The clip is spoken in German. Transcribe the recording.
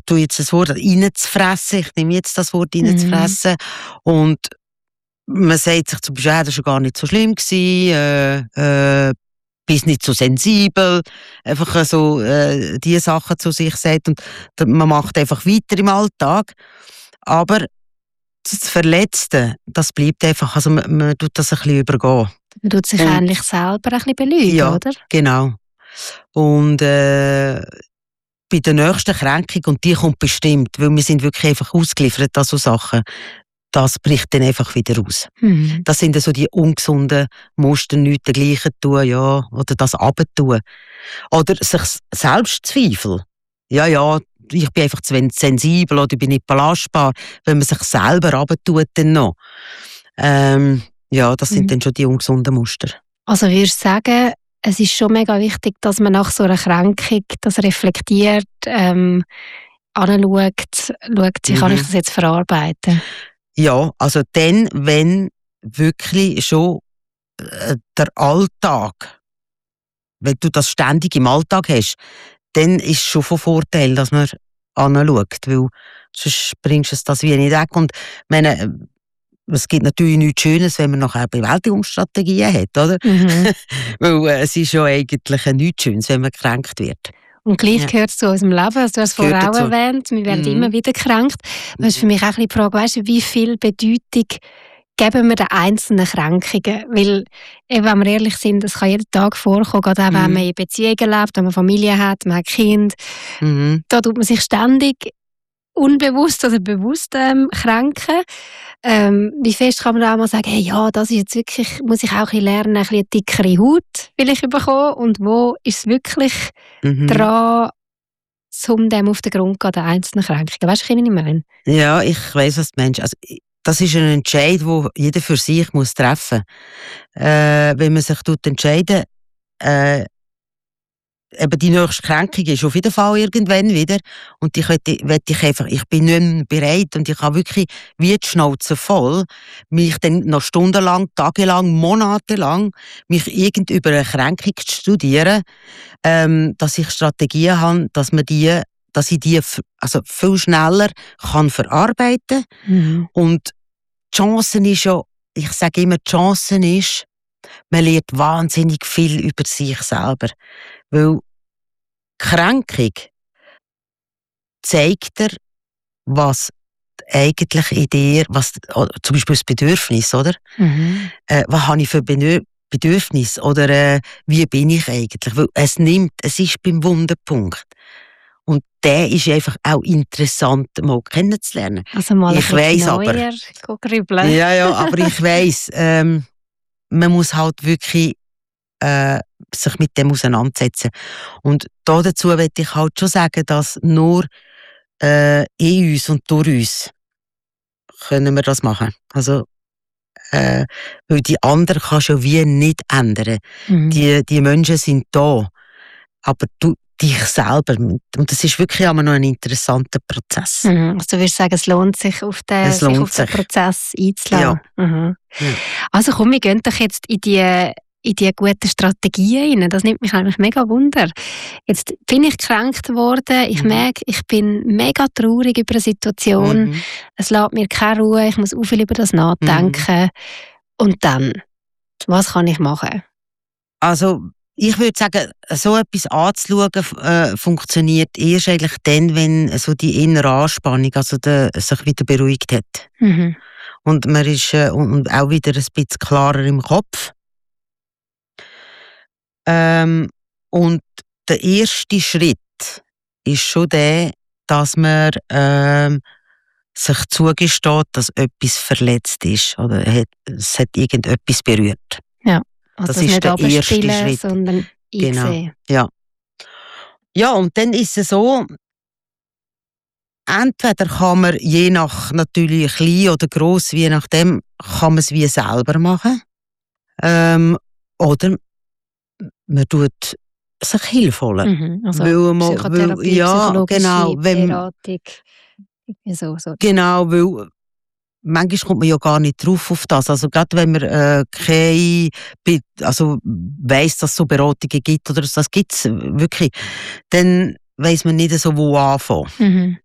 tue jetzt das Wort reinzufressen, ich nehme jetzt das Wort reinzufressen, und man sagt sich zum Beispiel, das war gar nicht so schlimm gewesen, bist nicht so sensibel, einfach so diese Sachen zu sich sagt, und man macht einfach weiter im Alltag, aber das Verletzte, das bleibt einfach, also man tut das ein bisschen übergehen. Man tut sich eigentlich selber ein bisschen belügen, ja, oder? Genau. Und bei der nächsten Kränkung, und die kommt bestimmt, weil wir sind wirklich einfach ausgeliefert an so Sachen, das bricht dann einfach wieder raus. Das sind so die ungesunden Muster, nichts dergleichen tun, ja, oder das abtun. Oder sich Selbstzweifel. Ja, ich bin einfach zu sensibel oder ich bin nicht belastbar, wenn man sich selber abtut dann noch. Ja, das sind dann schon die ungesunden Muster. Also würdest du sagen, es ist schon mega wichtig, dass man nach so einer Kränkung das reflektiert, anschaut, wie kann ich das jetzt verarbeiten? Ja, also dann, wenn wirklich schon der Alltag, wenn du das ständig im Alltag hast, dann ist es schon von Vorteil, dass man anschaut, weil sonst bringst du das wie nicht weg. Und meine, es gibt natürlich nichts Schönes, wenn man nachher Bewältigungsstrategien hat, oder? Weil es ist ja eigentlich nichts Schönes, wenn man gekränkt wird. Und gleich gehört es zu unserem Leben. Also du hast es vorher auch erwähnt, wir werden immer wieder gekränkt. Das ist für mich auch ein bisschen die Frage, weißt du, wie viel Bedeutung geben wir den einzelnen Kränkungen? Weil, wenn wir ehrlich sind, das kann jeden Tag vorkommen, gerade auch wenn man in Beziehungen lebt, wenn man Familie hat, man hat Kinder. Da tut man sich ständig unbewusst oder bewusst kränken. Wie fest kann man da auch mal sagen, hey, ja, das ist jetzt wirklich, muss ich auch ein bisschen lernen, ein bisschen eine dickere Haut will ich bekommen, und wo ist es wirklich dran, um dem auf den Grund zu gehen, den einzelnen Kränkungen? Weißt du, was ich meine? Ja, ich weiss, was du meinst. Also, das ist ein Entscheid, den jeder für sich muss treffen muss. Wenn man sich entscheidet, eben die nächste Kränkung ist auf jeden Fall irgendwann wieder, und ich bin nicht mehr bereit, und ich habe wirklich wie die Schnauze voll, mich dann noch stundenlang, tagelang, monatelang mich über eine Kränkung zu studieren, dass ich Strategien habe, dass ich die also viel schneller kann verarbeiten kann. Und die Chance ist ja, ich sage immer, die Chance ist, man lernt wahnsinnig viel über sich selber. Weil Kränkung zeigt dir, was eigentlich in dir, was, zum Beispiel das Bedürfnis, oder? Was habe ich für Bedürfnis? Oder wie bin ich eigentlich? Weil es ist beim Wunderpunkt. Und der ist einfach auch interessant, mal kennenzulernen. Also mal ich weiss aber, grübeln. Ja, aber ich weiss, man muss halt wirklich sich mit dem auseinandersetzen. Und dazu möchte ich halt schon sagen, dass nur in uns und durch uns können wir das machen. Also, weil die anderen kannst du wie nicht ändern. Die Menschen sind da, aber du dich selber. Und das ist wirklich immer noch ein interessanter Prozess. Also du würdest sagen, es lohnt sich, auf den Prozess einzulassen. Ja. Also komm, wir gehen doch jetzt in die guten Strategien rein. Das nimmt mich eigentlich mega Wunder. Jetzt bin ich gekränkt worden. Ich merke, ich bin mega traurig über eine Situation. Es lässt mir keine Ruhe. Ich muss auch viel über das nachdenken. Und dann, was kann ich machen? Also, ich würde sagen, so etwas anzuschauen, funktioniert erst eigentlich dann, wenn so die innere Anspannung sich wieder beruhigt hat. Und man ist und auch wieder ein bisschen klarer im Kopf. Und der erste Schritt ist schon der, dass man sich zugesteht, dass etwas verletzt ist oder es hat irgendetwas berührt. Ja, also das ist der erste Schritt. Sondern genau. Ja, und dann ist es so, entweder kann man je nach natürlich klein oder gross, je nachdem, kann man es wie selber machen. Oder man tut sich Hilfe holen. Also Psychotherapie, psychologische Beratung. Genau, weil manchmal kommt man ja gar nicht drauf auf das. Also gerade wenn man weiss, dass es so Beratungen gibt, oder das gibt es wirklich, dann weiss man nicht so, wo anfangen.